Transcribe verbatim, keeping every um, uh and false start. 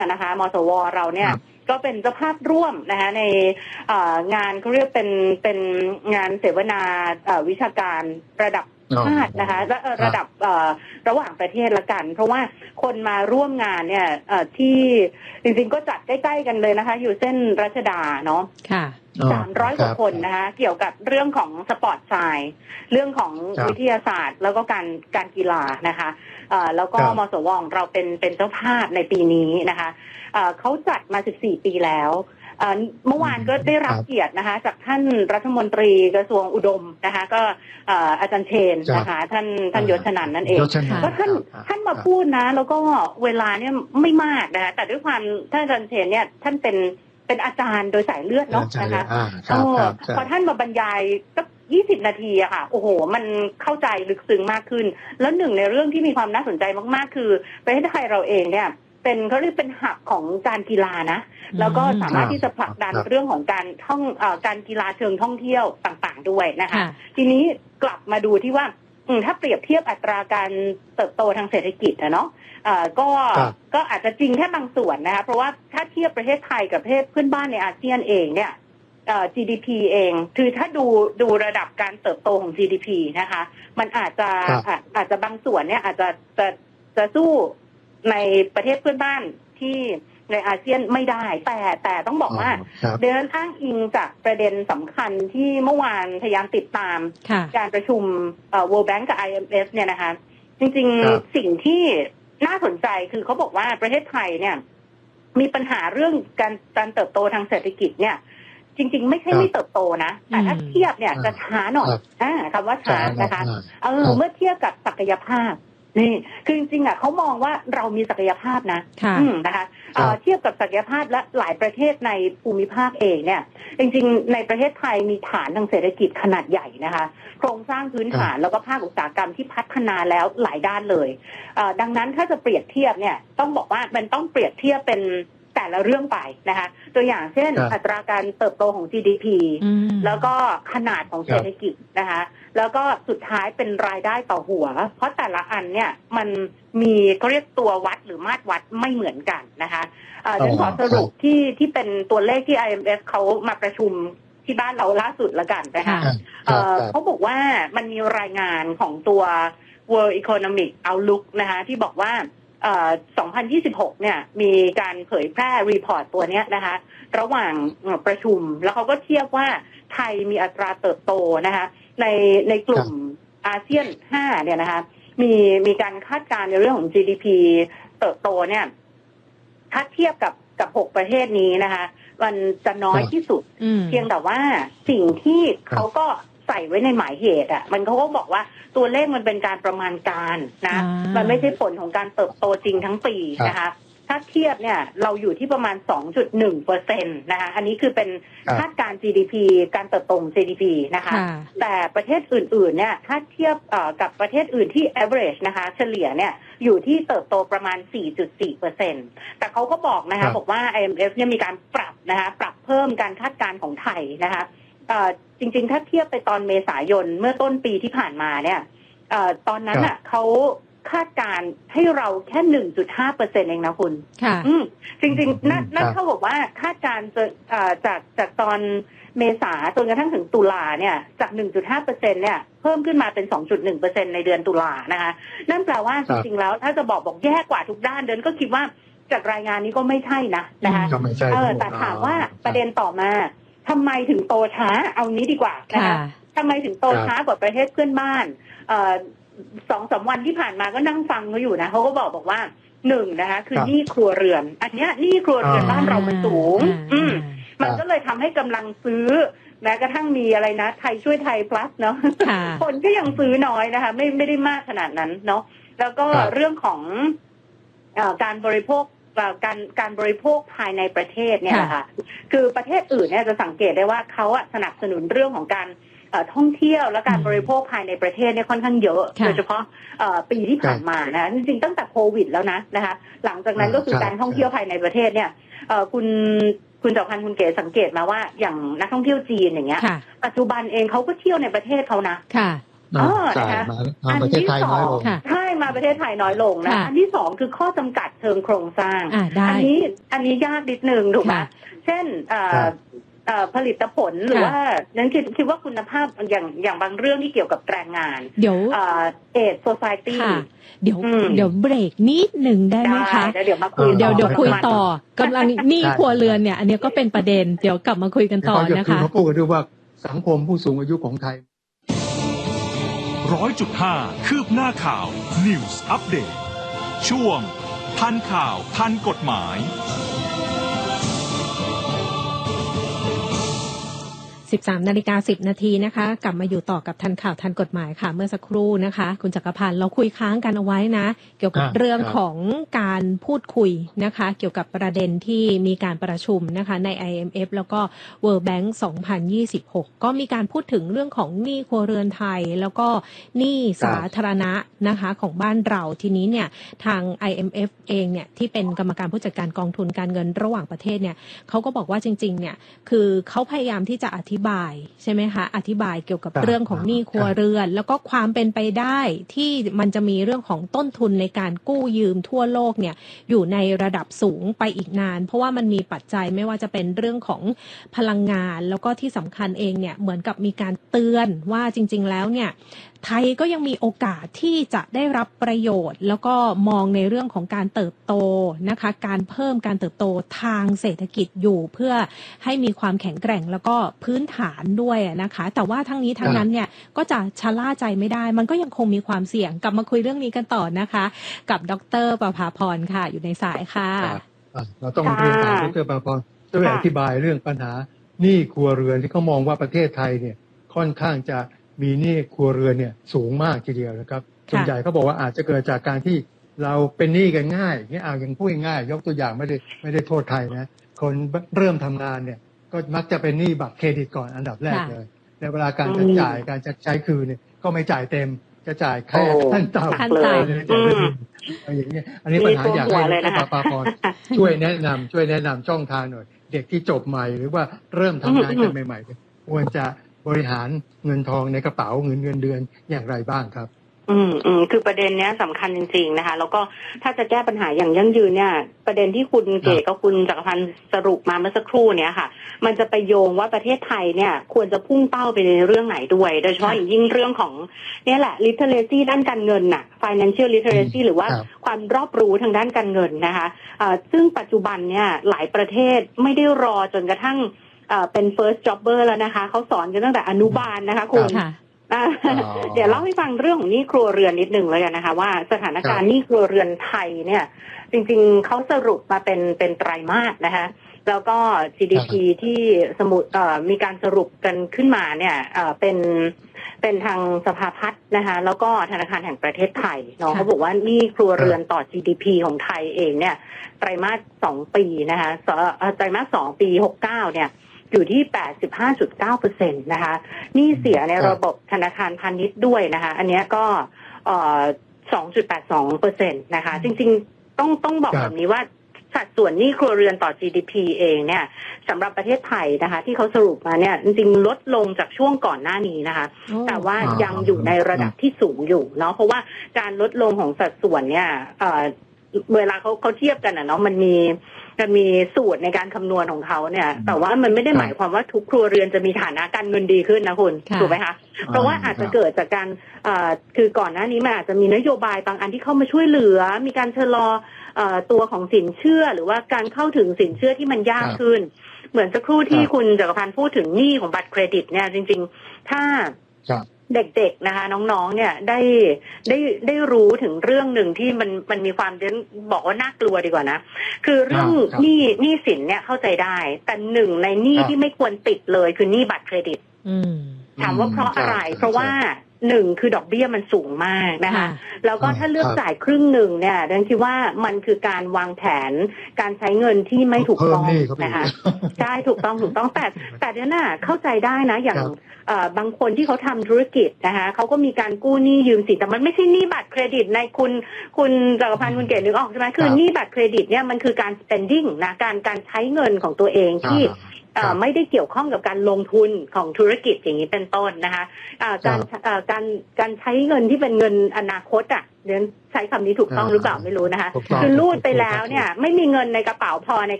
นะคะมสวเราเนี่ยก็เป็นเจ้าภาพร่วมนะคะในงานเขาเรียกเป็นเป็นงานเสวนาวิชาการระดับชาตินะคะและระดับระหว่างประเทศละกันเพราะว่าคนมาร่วมงานเนี่ยที่จริงๆก็จัดใกล้ๆกันเลยนะคะอยู่เส้นรัชดาเนาะค่ะสามร้อยกว่าคนนะคะเกี่ยวกับเรื่องของสปอร์ตไซน์เรื่องของวิทยาศาสตร์แล้วก็การการกีฬานะคะแล้วก็มสวเราเป็นเป็นเจ้าภาพในปีนี้นะคะเขาจัดมาสิบสี่ปีแล้วเมื่อวานก็ได้รับเกียรตินะคะจากท่านรัฐมนตรีกระทรวงอุดมนะคะก็อาจารย์เชนนะคะท่านท่านยศนันท์นั่นเองก็ท่านท่านมาพูดนะแล้วก็เวลาเนี่ยไม่มากนะคะแต่ด้วยความท่านอาจารย์เชนเนี่ยท่านเป็นเป็นอาจารย์โดยสายเลือดเนาะนะคะพอท่านมาบรรยายสักยี่สิบนาทีอะค่ะโอ้โหมันเข้าใจลึกซึ้งมากขึ้นแล้วหนึ่งในเรื่องที่มีความน่าสนใจมากๆคือประเทศไทยเราเองเนี่ยเป็นเขาเรียกเป็นหับของการกีฬานะแล้วก็สามารถที่จะผลักดันเรื่องของการท่องเอ่อการกีฬาเชิงท่องเที่ยวต่างๆด้วยนะคะทีนี้กลับมาดูที่ว่าถ้าเปรียบเทียบอัตราการเติบโตทางเศรษฐกิจนะเนาะเอ่อก็ก็อาจจะจริงแค่บางส่วนนะคะเพราะว่าถ้าเทียบประเทศไทยกับประเทศเพื่อนบ้านในอาเซียนเองเนี่ยเอ่อ จี ดี พี เองคือถ้าดูดูระดับการเติบโตของ จี ดี พี นะคะมันอาจจะอาจจะบางส่วนเนี่ยอาจจะจะจะสู้ในประเทศเพื่อนบ้านที่ในอาเซียนไม่ได้แต่แต่ต้องบอกว่าเดินอ้างอิงจากประเด็นสำคัญที่เมื่อวานพยายามติดตามการประชุม World Bank กับ ไอ เอ็ม เอฟ เนี่ยนะคะจริงๆสิ่งที่น่าสนใจคือเขาบอกว่าประเทศไทยเนี่ยมีปัญหาเรื่องการการเติบโตทางเศรษฐกิจเนี่ยจริงๆไม่ใช่ไม่เติบโตนะแต่ถ้าเทียบเนี่ยจะช้าหน่อยอ่าคำว่าช้านะคะเออเมื่อเทียบกับศักยภาพนี่คือจริงๆอ่ะเขามองว่าเรามีศักยภาพนะนะคะเทียบกับศักยภาพและหลายประเทศในภูมิภาคเองเนี่ยจริงๆในประเทศไทยมีฐานทางเศรษฐกิจขนาดใหญ่นะคะโครงสร้างพื้นฐานแล้วก็ภาคอุตสาหกรรมที่พัฒนาแล้วหลายด้านเลยดังนั้นถ้าจะเปรียบเทียบเนี่ยต้องบอกว่ามันต้องเปรียบเทียบเป็นแต่ละเรื่องไปนะคะตัวอย่างเช่นอัตราการเติบโตของ จี ดี พี แล้วก็ขนาดของเศรษฐกิจนะคะแล้วก็สุดท้ายเป็นรายได้ต่อหัวเพราะแต่ละอันเนี่ยมันมีเขาเรียกตัววัดหรือมาตรวัดไม่เหมือนกันนะคะฉันขอสรุปที่ที่เป็นตัวเลขที่ ไอ เอ็ม เอฟ เขามาประชุมที่บ้านเราล่าสุดละกันนะคะเขาบอกว่ามันมีรายงานของตัว World Economic Outlook นะคะที่บอกว่าสองพันยี่สิบหกเนี่ยมีการเผยแพร่รีพอร์ตตัวนี้นะคะระหว่างประชุมแล้วเขาก็เทียบว่าไทยมีอัตราเติบโตนะคะในในกลุ่มอาเซียนห้าเนี่ยนะคะมีมีการคาดการณ์ในเรื่องของ จี ดี พี เติบโตเนี่ยถ้าเทียบกับกับหกประเทศนี้นะคะมันจะน้อยที่สุดเพียงแต่ว่าสิ่งที่เขาก็ใส่ไว้ในหมายเหตุอ่ะมันเขาก็บอกว่าตัวเลขมันเป็นการประมาณการนะมันไม่ใช่ผลของการเติบโตจริงทั้งปีนะคะถ้าเทียบเนี่ยเราอยู่ที่ประมาณ สองจุดหนึ่งเปอร์เซ็นต์ นะคะอันนี้คือเป็นคาดการณ์ จี ดี พี การเติบโตของ จี ดี พี นะคะแต่ประเทศอื่นๆเนี่ยถ้าเทียบกับประเทศอื่นที่ average นะคะเฉลี่ยเนี่ยอยู่ที่เติบโตประมาณ สี่จุดสี่เปอร์เซ็นต์ แต่เขาก็บอกนะคะบอกว่า ไอ เอ็ม เอฟ เนี่ยมีการปรับนะคะปรับเพิ่มการคาดการณ์ของไทยนะคะจริงๆถ้าเทียบไปตอนเมษายนเมื่อต้นปีที่ผ่านมาเนี่ยตอนนั้นอ่ะเขาคาดการให้เราแค่ หนึ่งจุดห้าเปอร์เซ็นต์ เองนะคุณค่ะจริงๆนั่นนั่นเท่ากับว่าคาดการจะจากจากตอนเมษาจนกระทั่งถึงตุลาเนี่ยจาก หนึ่งจุดห้าเปอร์เซ็นต์ เนี่ยเพิ่มขึ้นมาเป็น สองจุดหนึ่งเปอร์เซ็นต์ ในเดือนตุลานะคะนั่นแปลว่าจริงๆแล้วถ้าจะบอกบอกแย่กว่าทุกด้านเดินก็คิดว่าจากรายงานนี้ก็ไม่ใช่นะนะคะเออแต่ถามว่าประเด็นต่อมาทำไมถึงโตช้าเอานี้ดีกว่านะคะทำไมถึงโตช้ากว่าประเทศเพื่อนบ้านเอ่อสองสามวันที่ผ่านมาก็นั่งฟังเขาอยู่นะเขาก็บอกบอกว่าหนึ่งนะคะคือหนี้ครัวเรือนอันเนี้ยหนี้ครัวเรือนบ้านเรามันสูงอืมมันก็เลยทำให้กำลังซื้อแม้กระทั่งมีอะไรนะไทยช่วยไทย plus เนาะคนก็ยังซื้อน้อยนะคะไม่ไม่ได้มากขนาดนั้นเนาะแล้วก็เรื่องของเอ่อการบริโภคการการบริโภคภายในประเทศเนี่ยนะคะคือประเทศอื่นเนี่ยจะสังเกตได้ว่าเขาอะสนับสนุนเรื่องของการท่องเที่ยวและการบริโภคภายในประเทศเนี่ยค่อนข้างเยอะโดยเฉพาะปีที่ผ่านมานะจริงๆตั้งแต่โควิดแล้วนะนะคะหลังจากนั้นก็คือการท่องเที่ยวภายในประเทศเนี่ยคุณคุณเจ้าพันธ์คุณเก๋สังเกตมาว่าอย่างนักท่องเที่ยวจีนอย่างเงี้ยปัจจุบันเองเขาก็เที่ยวในประเทศเขานะจ่ายมามาประเทศไทยน้อยลงใช่มาประเทศไทยน้อยลงนะอันที่สองคือข้อจำกัดเชิงโครงสร้างอันนี้อันนี้ยากนิดนึงถูกไหมเช่นผลิตผลหรือว่านั้นคิดคิดว่าคุณภาพอย่างอย่างบางเรื่องที่เกี่ยวกับแรงงานเดี๋ยวเอทโซซายตี้เดี๋ยวเดี๋ยวเบรกนิดหนึ่งได้ไหมคะเดี๋ยวมาคุยเดี๋ยวเดี๋ยวคุยต่อกำลังหนี้ครัวเรือนเนี่ยอันนี้ก็เป็นประเด็นเดี๋ยวกลับมาคุยกันต่อนะคะเขาพูดกันด้วยว่าสังคมผู้สูงอายุของไทยร้อยจุดห้าคืบหน้าข่าว News Update ช่วงทันข่าวทันกฎหมายสิบสามนาฬิกาสิบนาทีนะคะกลับมาอยู่ต่อกับทันข่าวทันกฎหมายค่ะเมื่อสักครู่นะคะคุณจักรพันธ์เราคุยค้างกันเอาไว้นะเกี่ยวกับเรื่องของการพูดคุยนะคะเกี่ยวกับประเด็นที่มีการประชุมนะคะใน ไอ เอ็ม เอฟ แล้วก็ World Bank สองพันยี่สิบหกก็มีการพูดถึงเรื่องของหนี้ครัวเรือนไทยแล้วก็หนี้สาธารณะนะคะของบ้านเราทีนี้เนี่ยทาง ไอ เอ็ม เอฟ เองเนี่ยที่เป็นกรรมการผู้จัดการกองทุนการเงินระหว่างประเทศเนี่ยเขาก็บอกว่าจริงๆเนี่ยคือเขาพยายามที่จะอธิบายใช่ไหมคะอธิบายเกี่ยวกับเรื่องของหนี้ครัวเรือนแล้วก็ความเป็นไปได้ที่มันจะมีเรื่องของต้นทุนในการกู้ยืมทั่วโลกเนี่ยอยู่ในระดับสูงไปอีกนานเพราะว่ามันมีปัจจัยไม่ว่าจะเป็นเรื่องของพลังงานแล้วก็ที่สำคัญเองเนี่ยเหมือนกับมีการเตือนว่าจริงๆแล้วเนี่ยไทยก็ยังมีโอกาสที่จะได้รับประโยชน์แล้วก็มองในเรื่องของการเติบโตนะคะการเพิ่มการเติบโตทางเศรษฐกิจอยู่เพื่อให้มีความแข็งแกร่งแล้วก็พื้นฐานด้วยนะคะแต่ว่าทั้งนี้ทั้งนั้นเนี่ยก็จะชะล่าใจไม่ได้มันก็ยังคงมีความเสี่ยงกลับมาคุยเรื่องนี้กันต่อนะคะกับดร.ประภาพรค่ะอยู่ในสายค่ะเราต้องเรียนถามดร.ประภาพรช่วยอธิบายเรื่องปัญหาหนี้ครัวเรือนที่เขามองว่าประเทศไทยเนี่ยค่อนข้างจะมีหนี้ครัวเรือนเนี่ยสูงมากทีเดียวนะครับส่วนใหญ่เขาบอกว่าอาจจะเกิดจากการที่เราเป็นหนี้กันง่ายอย่างนี้เอาอย่างพูดง่ายยกตัวอย่างไม่ได้ไม่ได้โทษใครนะคนเริ่มทำงานเนี่ยก็มักจะเป็นหนี้บัตรเครดิตก่อนอันดับแรกเลยในเวลาการจะจ่ายการจะใช้คืนเนี่ยก็ไม่จ่ายเต็มจะจ่ายแค่ขั้นต่ำเลยอย่างนี้อันนี้ปัญหาอยากให้ดร.ประภาพรช่วยแนะนำช่วยแนะนำช่องทางหน่อยเด็กที่จบใหม่หรือว่าเริ่มทำงานกันใหม่ๆควรจะบริหารเงินทองในกระเป๋าเงินเงินเดือนอย่างไรบ้างครับอืมอืมคือประเด็นเนี้ยสำคัญจริงๆนะคะแล้วก็ถ้าจะแก้ปัญหาอย่างยั่งยืนเนี่ยประเด็นที่คุณเก๋กับคุณจักรพันธ์สรุปมาเมื่อสักครู่เนี้ยค่ะมันจะไปโยงว่าประเทศไทยเนี่ยควรจะพุ่งเป้าไปในเรื่องไหนด้วยโดยเฉพาะอย่างยิ่งเรื่องของเนี่ยแหละ literacy ด้านการเงินน่ะ financial literacy หรือว่าความรอบรู้ทางด้านการเงินนะคะอ่าซึ่งปัจจุบันเนี่ยหลายประเทศไม่ได้รอจนกระทั่งเป็น first jobber แล้วนะคะเขาสอนกันตั้งแต่อนุบาลนะคะคุณเดี๋ยวเล่าให้ฟังเรื่องของหนี้ครัวเรือนนิดหนึ่งเลยนะคะว่าสถานการณ์หนี้ครัวเรือนไทยเนี่ยจริงๆเขาสรุปมาเป็นเป็นไตรมาสนะคะแล้วก็ จี ดี พี ที่สมุดมีการสรุปกันขึ้นมาเนี่ยเป็นเป็นทางสภาพัฒน์นะคะแล้วก็ธนาคารแห่งประเทศไทยเนาะเขาบอกว่าหนี้ครัวเรือนต่อ จี ดี พี ของไทยเองเนี่ยไตรมาสสองปีนะคะไตรมาสสองปีหกสิบเก้าเนี่ยอยู่ที่ แปดสิบห้าจุดเก้าเปอร์เซ็นต์ นะคะหนี้เสียในระบบธนาคารพาณิชย์ด้วยนะคะอันนี้ก็เอ่อ สองจุดแปดสองเปอร์เซ็นต์ นะคะจริงๆต้องต้องบอกแบบนี้ว่าสัดส่วนหนี้ครัวเรือนต่อ จี ดี พี เองเนี่ยสำหรับประเทศไทยนะคะที่เขาสรุปมาเนี่ยจริงๆลดลงจากช่วงก่อนหน้านี้นะคะแต่ว่ายังอยู่ในระดับที่สูงอยู่เนาะเพราะว่าการลดลงของสัดส่วนเนี่ยเอ่อเวลาเขาเขาเทียบกันอ่ะเนาะมันมีมันมีสูตรในการคำนวณของเขาเนี่ยแต่ว่ามันไม่ได้หมายความว่าทุกครัวเรือนจะมีฐานะการเงินดีขึ้นนะคุณถูกไหมคะเพราะว่าอาจจะเกิดจากการคือก่อนหน้านี้มันอาจจะมีนโยบายบางอันที่เข้ามาช่วยเหลือมีการชะลอตัวของสินเชื่อหรือว่าการเข้าถึงสินเชื่อที่มันยากขึ้นเหมือนสักครู่ที่คุณจักรพันธ์พูดถึงหนี้ของบัตรเครดิตเนี่ยจริงๆถ้าเด็กๆนะคะน้องๆเนี่ยได้ได้ได้รู้ถึงเรื่องหนึ่งที่มันมันมีความเด่นบอกว่าน่ากลัวดีกว่านะคือเรื่องหนี้หนี้สินเนี่ยเข้าใจได้แต่หนึ่งในหนี้ที่ไม่ควรติดเลยคือหนี้บัตรเครดิตถามว่าเพราะอะไรเพราะว่าหนึ่งคือดอกเบี้ยมันสูงมากนะคะแล้วก็ถ้าเลือกจ่ายครึ่งหนึ่งเนี่ยดังคิดว่ามันคือการวางแผนการใช้เงินที่ไม่ถูกต้องนะคะใช่ถูกต้องถูกต้องแต่แต่เนี่ยน่ะเข้าใจได้นะอย่างบางคนที่เขาทำธุรกิจนะคะเขาก็มีการกู้หนี้ยืมสินแต่มันไม่ใช่หนี้บัตรเครดิตในคุณคุณจักรพันธ์คุณเก๋นึกออกใช่ไหมคือหนี้บัตรเครดิตเนี่ยมันคือการ spending นะการการใช้เงินของตัวเองที่ไม่ได้เกี่ยวข้องกับการลงทุนของธุรกิจอย่างนี้เป็นต้นนะคะการการการใช้เงินที่เป็นเงินอนาคตอ่ะเดี๋ยวใช้คำนี้ถูกต้องหรือเปล่าไม่รู้นะคะคือรูดไปแล้วเนี่ยไม่มีเงินในกระเป๋าพอใน